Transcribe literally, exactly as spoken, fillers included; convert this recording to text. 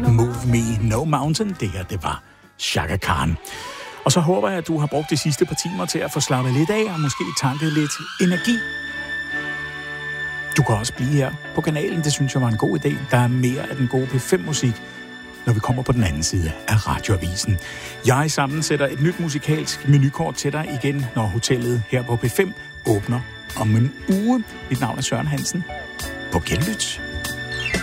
Move Me No Mountain. Det her, det var Chaka Khan. Og så håber jeg, at du har brugt de sidste par timer til at få slappet lidt af og måske tanket lidt energi. Du kan også blive her på kanalen. Det synes jeg var en god idé. Der er mere af den gode P fem musik, når vi kommer på den anden side af radioavisen. Jeg sammensætter et nyt musikalsk menukort til dig igen, når hotellet her på P fem åbner om en uge. Mit navn er Søren Hansen. På genlyt.